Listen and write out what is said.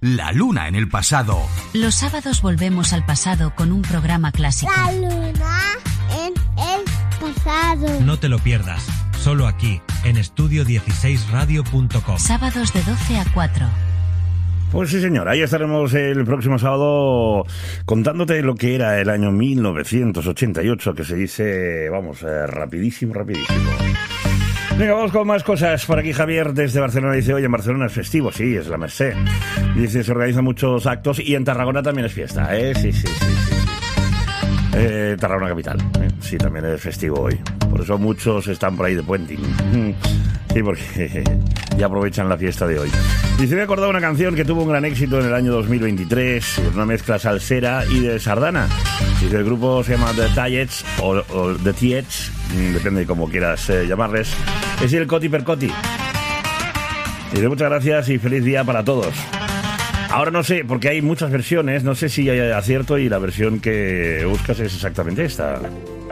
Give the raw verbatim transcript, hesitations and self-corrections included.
La luna en el pasado. Los sábados volvemos al pasado con un programa clásico. La luna en el pasado. No te lo pierdas, solo aquí, en estudio dieciséis radio punto com. Sábados de doce a cuatro. Pues sí, señor, ahí estaremos el próximo sábado contándote lo que era el año mil novecientos ochenta y ocho, que se dice, vamos, eh, rapidísimo, rapidísimo. Venga, vamos con más cosas. Por aquí Javier desde Barcelona dice, oye, en Barcelona es festivo, sí, es la Mercè. Dice, se organizan muchos actos y en Tarragona también es fiesta, ¿eh? Sí, sí, sí, sí. sí. Eh, Tarragona capital, ¿eh? Sí, también es festivo hoy. Por eso muchos están por ahí de puenting. Sí, porque ya aprovechan la fiesta de hoy. Dice, me he acordado una canción que tuvo un gran éxito en el año dos mil veintitrés, una mezcla salsera y de sardana. Dice, el grupo se llama The Tiets o, o The Tiets, depende de cómo quieras eh, llamarles. Es el Coti per Coti. Dice, muchas gracias y feliz día para todos. Ahora no sé, porque hay muchas versiones, no sé si hay acierto y la versión que buscas es exactamente esta.